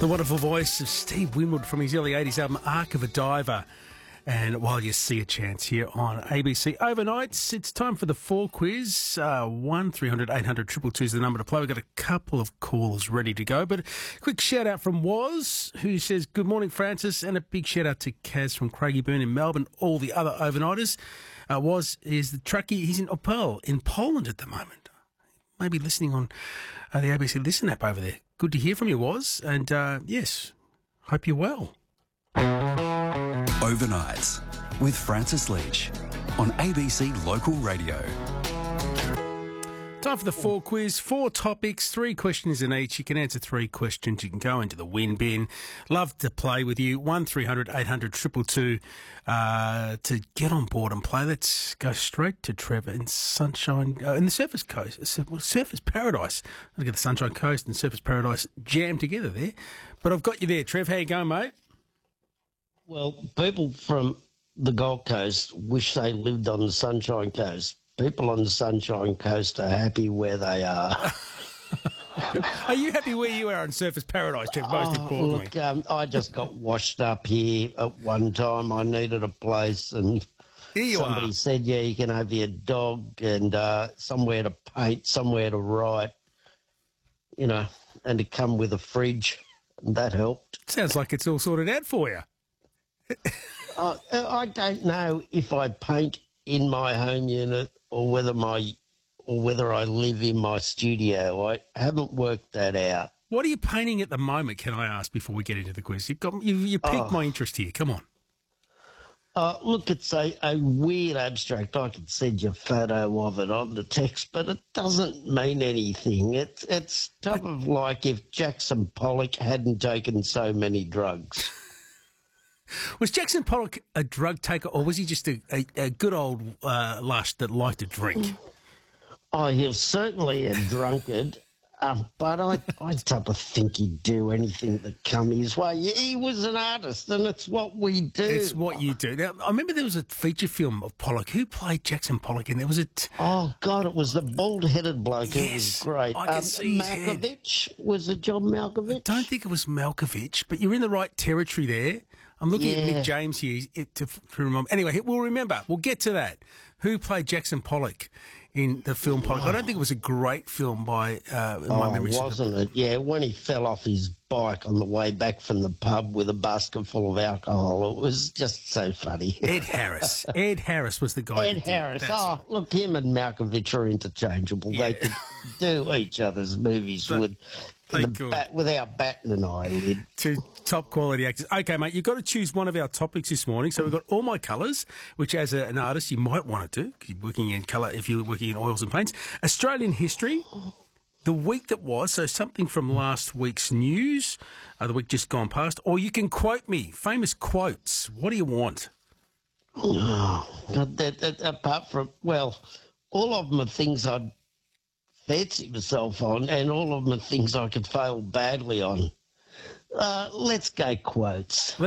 The wonderful voice of Steve Winwood from his early 80s album Arc of a Diver. And while you see a chance here on ABC Overnights, it's time for the fall quiz. 1300 800 222 is the number to play. We've got a couple of calls ready to go. But a quick shout out from Woz, who says, "Good morning, Francis." And a big shout out to Kaz from Craigieburn in Melbourne, all the other overnighters. Woz is the truckie. He's in Opel in Poland at the moment. Maybe listening on the ABC Listen app over there. Good to hear from you, Woz. And yes, hope you're well. Overnights with Francis Leach on ABC Local Radio. Time for the fall quiz. 4 topics, 3 questions in each. You can answer 3 questions. You can go into the win bin. Love to play with you. 1300 800 222 to get on board and play. Let's go straight to Trevor in Sunshine, in the Surfers Coast, Surfers Paradise. Look at the Sunshine Coast and Surfers Paradise jammed together there. But I've got you there, Trev. How you going, mate? Well, people from the Gold Coast wish they lived on the Sunshine Coast. People on the Sunshine Coast are happy where they are. Are you happy where you are in Surfers Paradise, Trev, most importantly? Look, I just got washed up here at one time. I needed a place, and somebody said, yeah, you can have your dog and somewhere to paint, somewhere to write, you know, and to come with a fridge, and that helped. Sounds like it's all sorted out for you. I don't know if I paint in my home unit or whether I live in my studio. I haven't worked that out. What are you painting at the moment, can I ask, before we get into the quiz? You piqued my interest here. Come on. Look, it's a weird abstract. I can send you a photo of it on the text, but it doesn't mean anything. It's type of like if Jackson Pollock hadn't taken so many drugs. Was Jackson Pollock a drug taker, or was he just a good old lush that liked to drink? Oh, he was certainly a drunkard, but I don't think he'd do anything that come his way. He was an artist, and it's what we do. It's what you do. Now, I remember there was a feature film of Pollock. Who played Jackson Pollock? And there was Oh, God, it was the bald-headed bloke. Yes, it was great. I can see his Malkovich. Was it John Malkovich? I don't think it was Malkovich, but you're in the right territory there. I'm looking at Nick James here to remember. Anyway, we'll remember. We'll get to that. Who played Jackson Pollock in the film Pollock? I don't think it was a great film by my memory. Wasn't it? Yeah, when he fell off his bike on the way back from the pub with a basket full of alcohol. It was just so funny. Ed Harris. Ed Harris was the guy. Ed Harris. Look, him and Malkovich are interchangeable. Yeah. They could do each other's movies without batting an eyelid. Two top quality actors. Okay, mate, you've got to choose one of our topics this morning. So we've got All My Colours, which as an artist you might want to do, because you're working in colour, if you're working in oils and paints. Australian history, the week that was, so something from last week's news, the week just gone past, or you can quote me, famous quotes. What do you want? Oh, apart from, well, all of them are things I'd fancy myself on, and all of them are things I could fail badly on. Let's go quotes.